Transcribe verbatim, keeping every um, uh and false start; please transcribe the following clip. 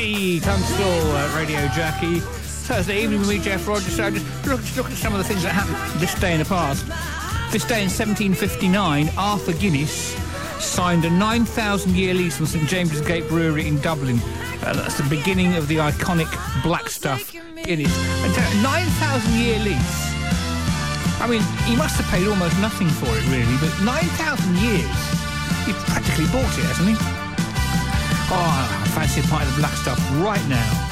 Tunstall uh, Radio Jackie. Thursday evening with me, Jeff Rogers. So just look, just look at some of the things that happened this day in the past. This day in seventeen fifty-nine, Arthur Guinness signed a nine thousand year lease on St James's Gate Brewery in Dublin. Uh, that's the beginning of the iconic black stuff Guinness. A nine thousand year lease. I mean, he must have paid almost nothing for it, really, but nine thousand years. He practically bought it, hasn't he? Oh, I fancy a pint of black stuff right now.